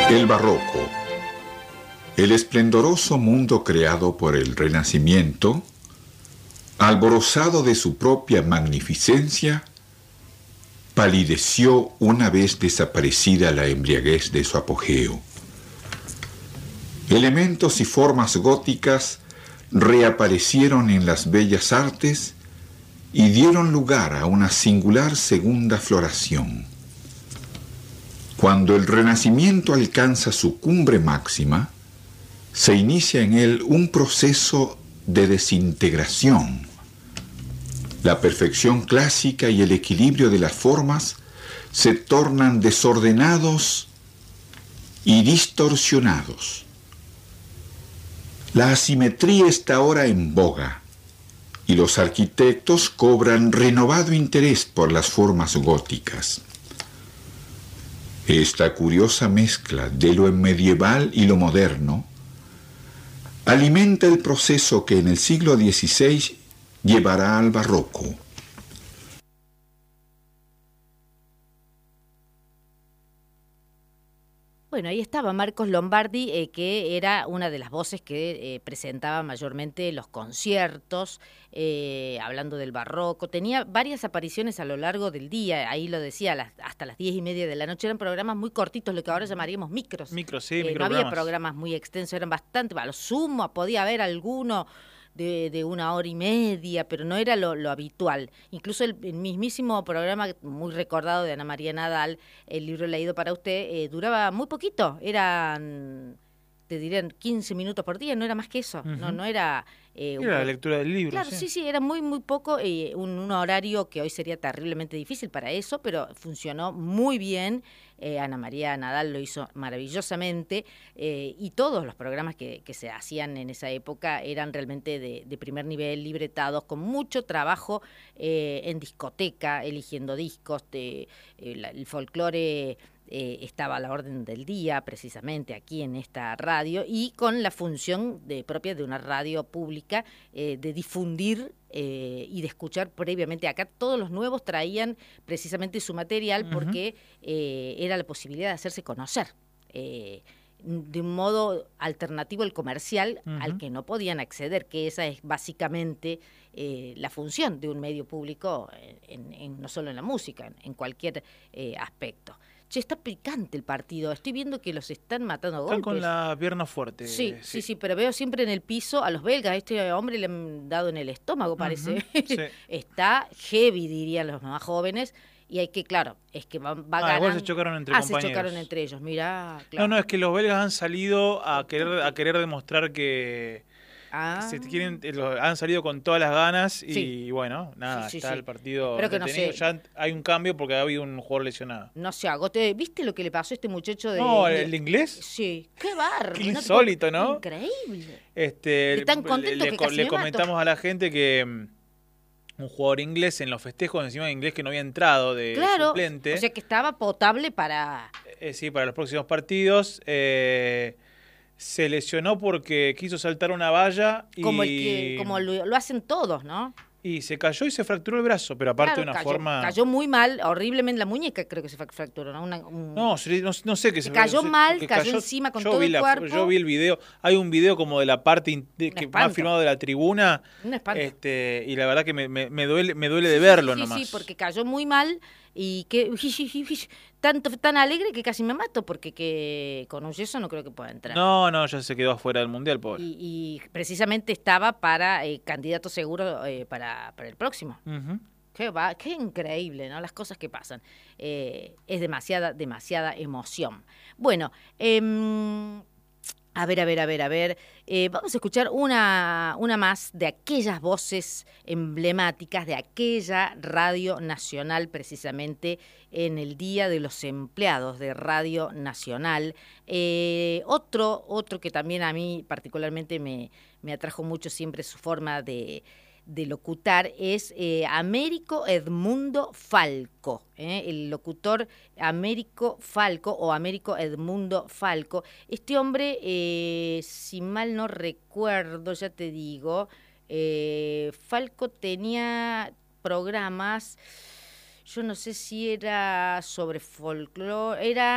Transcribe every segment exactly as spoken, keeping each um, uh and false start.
El barroco, el esplendoroso mundo creado por el Renacimiento, alborozado de su propia magnificencia, palideció una vez desaparecida la embriaguez de su apogeo. Elementos y formas góticas reaparecieron en las bellas artes y dieron lugar a una singular segunda floración. Cuando el Renacimiento alcanza su cumbre máxima, se inicia en él un proceso de desintegración. La perfección clásica y el equilibrio de las formas se tornan desordenados y distorsionados. La asimetría está ahora en boga y los arquitectos cobran renovado interés por las formas góticas. Esta curiosa mezcla de lo medieval y lo moderno alimenta el proceso que en el siglo dieciséis llevará al barroco. Bueno, ahí estaba Marcos Lombardi, eh, que era una de las voces que eh, presentaba mayormente los conciertos, eh, hablando del barroco. Tenía varias apariciones a lo largo del día, ahí lo decía, las, hasta las diez y media de la noche. Eran programas muy cortitos, lo que ahora llamaríamos micros. Micros, sí, eh, No había programas muy extensos, eran bastante, a lo sumo podía haber alguno de, de una hora y media, pero no era lo, lo habitual. Incluso el, el mismísimo programa muy recordado de Ana María Nadal, El libro leído para usted, eh, duraba muy poquito, eran, te dirían, quince minutos por día, no era más que eso, uh-huh. no, no era... Eh, era un... la lectura del libro. Claro, sí, sí, sí era muy, muy poco, eh, un, un horario que hoy sería terriblemente difícil para eso, pero funcionó muy bien. Eh, Ana María Nadal lo hizo maravillosamente, eh, y todos los programas que, que se hacían en esa época eran realmente de, de primer nivel, libretados, con mucho trabajo eh, en discoteca, eligiendo discos, de, eh, la, el folclore eh, estaba a la orden del día, precisamente aquí en esta radio, y con la función de, propia de una radio pública, eh, de difundir Eh, y de escuchar previamente. Acá todos los nuevos traían precisamente su material, uh-huh. porque eh, era la posibilidad de hacerse conocer eh, de un modo alternativo al comercial, uh-huh. al que no podían acceder, que esa es básicamente eh, la función de un medio público, en, en, no solo en la música, en, en cualquier eh, aspecto. Che, está picante el partido. Estoy viendo que los están matando a golpes. Están con la pierna fuerte. Sí, sí, sí, sí, pero veo siempre en el piso a los belgas. Este hombre le han dado en el estómago, parece. Uh-huh, sí. Está heavy, dirían los más jóvenes. Y hay que, claro, es que va, va ah, ganando. Igual se chocaron entre ah, compañeros. se chocaron entre ellos, mirá. Claro. No, no, es que los belgas han salido a querer, a querer demostrar que... Ah. Se quieren, han salido con todas las ganas y sí. bueno, nada, sí, sí, está sí. el partido Pero que detenido. No sé. Ya hay un cambio porque ha habido un jugador lesionado. No se agote. ¿Viste lo que le pasó a este muchacho de... No, ¿el de inglés? Sí, qué barro. Qué insólito, ¿no? Increíble. Este, Están contentos le, que casi le me comentamos mato. a la gente que un jugador inglés en los festejos encima de inglés que no había entrado de claro, suplente. O sea que estaba potable para... Eh, sí, para los próximos partidos. Eh... Se lesionó porque quiso saltar una valla y... Como, el que, como lo, lo hacen todos, ¿no? Y se cayó y se fracturó el brazo, pero aparte claro, de una cayó, forma... Cayó muy mal, horriblemente la muñeca, creo que se fracturó, ¿no? Una, un... No, no, no sé qué se cayó no sé, mal, cayó, cayó encima con yo todo vi el la, cuerpo. Yo vi el video, hay un video como de la parte de, que más filmado de la tribuna, este y la verdad que me, me, me duele me duele sí, de verlo sí, nomás. Sí, porque cayó muy mal y que tanto tan alegre que casi me mato porque que con un yeso no creo que pueda entrar. No, no, ya se quedó afuera del mundial, pobre. Y, y precisamente estaba para eh, candidato seguro eh, para, para el próximo. Uh-huh. Qué, va, qué increíble, ¿no? Las cosas que pasan. Eh, es demasiada, demasiada emoción. Bueno, eh, a ver, a ver, a ver, a ver. Eh, vamos a escuchar una, una más de aquellas voces emblemáticas de aquella Radio Nacional, precisamente en el Día de los Empleados de Radio Nacional. Eh, otro, otro que también a mí particularmente me, me atrajo mucho siempre su forma de... de locutar es eh, Américo Edmundo Falco, ¿eh? el locutor Américo Falco o Américo Edmundo Falco. Este hombre, eh, si mal no recuerdo, ya te digo, eh, Falco tenía programas, yo no sé si era sobre folclore, era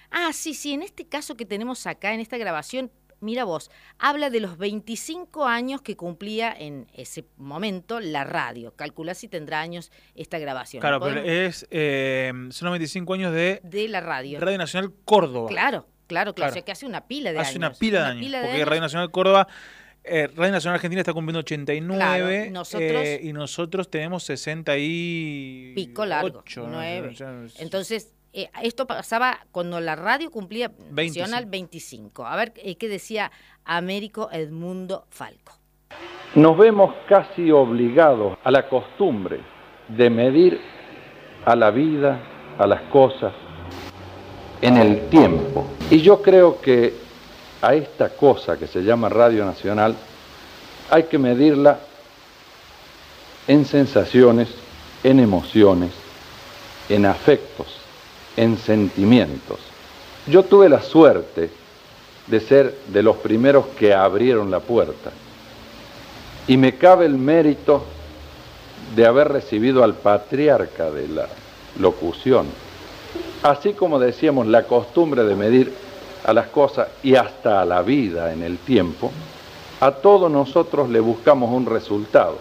Ah, sí, sí, en este caso que tenemos acá, en esta grabación, mira vos, habla de los veinticinco años que cumplía en ese momento la radio. Calculá si tendrá años esta grabación. Claro, pero es, eh, son los veinticinco años de... De la radio. Radio Nacional Córdoba. Claro, claro, claro. O sea, que hace una pila de hace años. Hace una pila de una años, pila de porque años. Radio Nacional Córdoba... Eh, Radio Nacional Argentina está cumpliendo ochenta y nueve, claro, nosotros, eh, y nosotros tenemos sesenta y pico largo, ocho, nueve. ¿no? Entonces, eh, esto pasaba cuando la radio cumplía Nacional veinticinco. A ver, eh, ¿qué decía Américo Edmundo Falco? Nos vemos casi obligados a la costumbre de medir a la vida, a las cosas, en el tiempo. Y yo creo que a esta cosa que se llama Radio Nacional hay que medirla en sensaciones, en emociones, en afectos, en sentimientos. Yo tuve la suerte de ser de los primeros que abrieron la puerta y me cabe el mérito de haber recibido al patriarca de la locución, así como decíamos la costumbre de medir a las cosas y hasta a la vida en el tiempo. A todos nosotros le buscamos un resultado.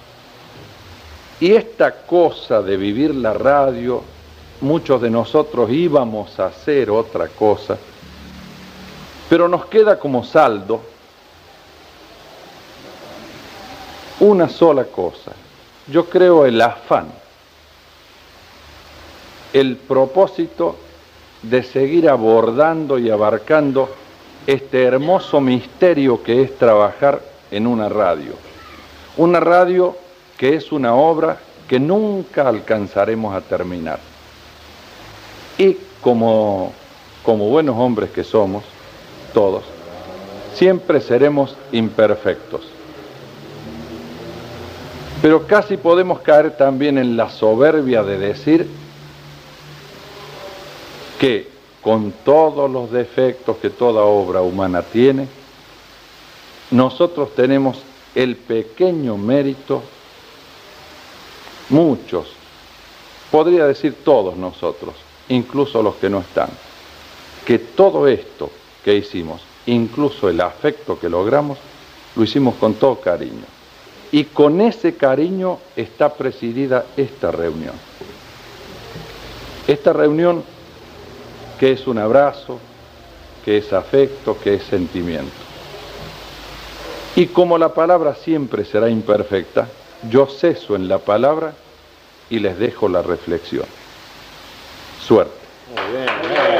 Y esta cosa de vivir la radio, muchos de nosotros íbamos a hacer otra cosa, pero nos queda como saldo una sola cosa. Yo creo el afán, el propósito de seguir abordando y abarcando este hermoso misterio que es trabajar en una radio. Una radio que es una obra que nunca alcanzaremos a terminar. Y como, como buenos hombres que somos, todos, siempre seremos imperfectos. Pero casi podemos caer también en la soberbia de decir que con todos los defectos que toda obra humana tiene, nosotros tenemos el pequeño mérito, muchos, podría decir todos nosotros, incluso los que no están, que todo esto que hicimos, incluso el afecto que logramos, lo hicimos con todo cariño. Y con ese cariño está presidida esta reunión. Esta reunión que es un abrazo, que es afecto, que es sentimiento. Y como la palabra siempre será imperfecta, yo ceso en la palabra y les dejo la reflexión. Suerte. Muy bien, muy bien.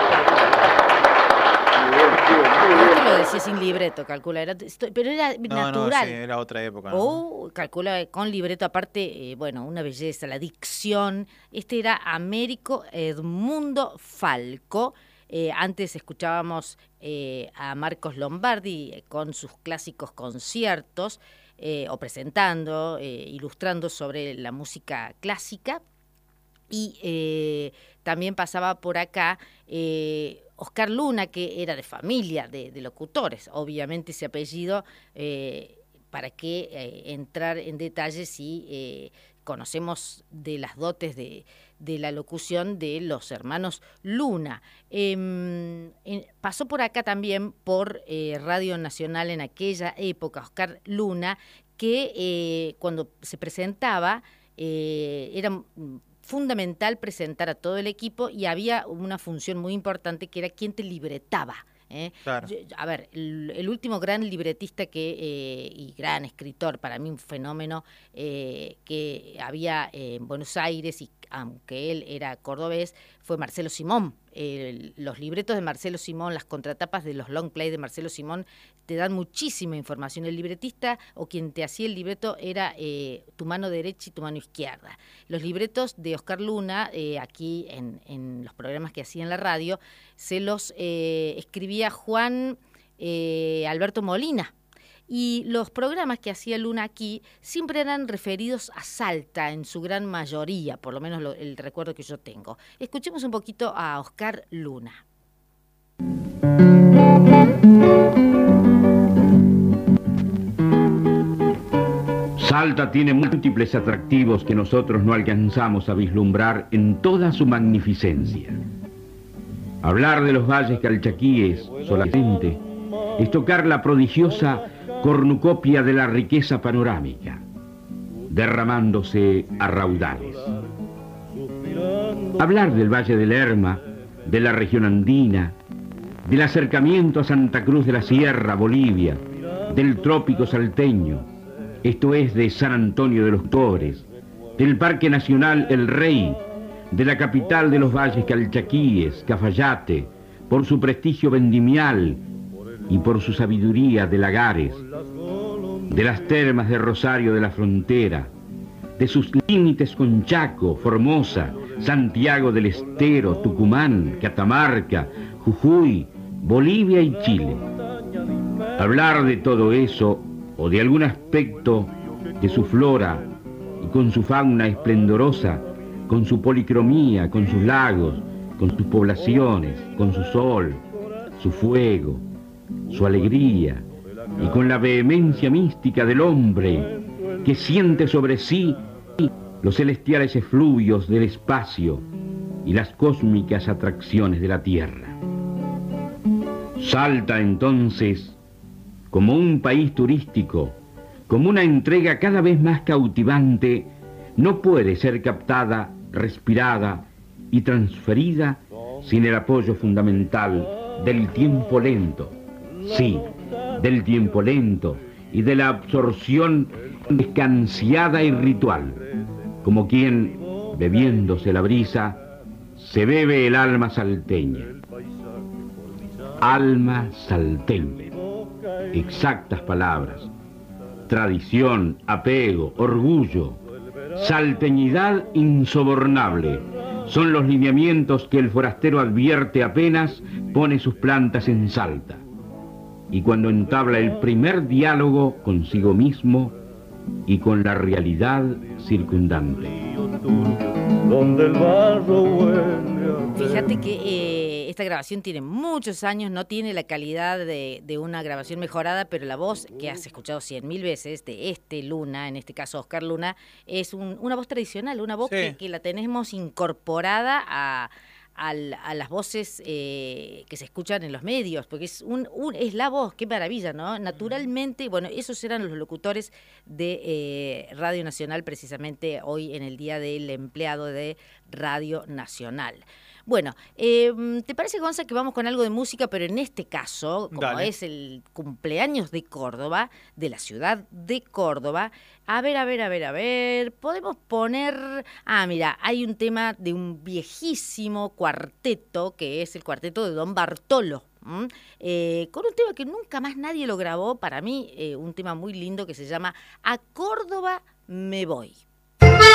Lo decía sin libreto, calcula, era, pero era no, natural. No, sí, era otra época. ¿No? O calcula con libreto, aparte, eh, bueno, una belleza, la dicción. Este era Américo Edmundo Falco. Eh, antes escuchábamos eh, a Marcos Lombardi eh, con sus clásicos conciertos, eh, o presentando, eh, ilustrando sobre la música clásica. Y eh, también pasaba por acá eh, Oscar Luna, que era de familia de, de locutores, obviamente ese apellido, eh, para qué eh, entrar en detalles si eh, conocemos de las dotes de, de la locución de los hermanos Luna. Eh, eh, pasó por acá también por eh, Radio Nacional en aquella época, Oscar Luna, que eh, cuando se presentaba eh, era fundamental presentar a todo el equipo y había una función muy importante que era quien te libretaba. ¿eh? Claro. A ver, el, el último gran libretista que eh, y gran escritor, para mí un fenómeno, eh, que había en Buenos Aires, y aunque él era cordobés, fue Marcelo Simón. El, los libretos de Marcelo Simón, las contratapas de los long play de Marcelo Simón te dan muchísima información. El libretista o quien te hacía el libreto era eh, tu mano derecha y tu mano izquierda. Los libretos de Oscar Luna, eh, aquí en, en los programas que hacía en la radio, se los eh, escribía Juan eh, Alberto Molina. Y los programas que hacía Luna aquí siempre eran referidos a Salta en su gran mayoría, por lo menos lo, el recuerdo que yo tengo. Escuchemos un poquito a Oscar Luna. Salta tiene múltiples atractivos que nosotros no alcanzamos a vislumbrar en toda su magnificencia. Hablar de los valles calchaquíes solamente es tocar la prodigiosa cornucopia de la riqueza panorámica, derramándose a raudales. Hablar del Valle del Lerma, de la región andina, del acercamiento a Santa Cruz de la Sierra, Bolivia, del trópico salteño, esto es de San Antonio de los Pobres, del Parque Nacional El Rey, de la capital de los valles calchaquíes, Cafayate, por su prestigio vendimial y por su sabiduría de lagares, de las termas de Rosario de la Frontera, de sus límites con Chaco, Formosa, Santiago del Estero, Tucumán, Catamarca, Jujuy, Bolivia y Chile. Hablar de todo eso, o de algún aspecto de su flora, y con su fauna esplendorosa, con su policromía, con sus lagos, con sus poblaciones, con su sol, su fuego, su alegría, y con la vehemencia mística del hombre que siente sobre sí los celestiales efluvios del espacio y las cósmicas atracciones de la tierra. Salta entonces como un país turístico, como una entrega cada vez más cautivante, no puede ser captada, respirada y transferida sin el apoyo fundamental del tiempo lento, sí, del tiempo lento y de la absorción descansiada y ritual, como quien, bebiéndose la brisa, se bebe el alma salteña. Alma salteña, exactas palabras, tradición, apego, orgullo, salteñidad insobornable, son los lineamientos que el forastero advierte apenas pone sus plantas en Salta, y cuando entabla el primer diálogo consigo mismo y con la realidad circundante. Fíjate que eh, esta grabación tiene muchos años, no tiene la calidad de, de una grabación mejorada, pero la voz que has escuchado cien mil veces de este Luna, en este caso Oscar Luna, es un, una voz tradicional, una voz sí. que, que la tenemos incorporada a... Al, a las voces eh, que se escuchan en los medios, porque es un, un es la voz, qué maravilla, ¿no? Naturalmente, bueno, esos eran los locutores de eh, Radio Nacional, precisamente hoy en el Día del Empleado de Radio Nacional. Bueno, eh, ¿te parece, Gonza, que vamos con algo de música? Pero en este caso, como Dale. Es el cumpleaños de Córdoba, de la ciudad de Córdoba, a ver, a ver, a ver, a ver, podemos poner... Ah, mira, hay un tema de un viejísimo cuarteto, que es el cuarteto de Don Bartolo, ¿Mm? Eh, con un tema que nunca más nadie lo grabó, para mí, eh, un tema muy lindo que se llama A Córdoba me voy.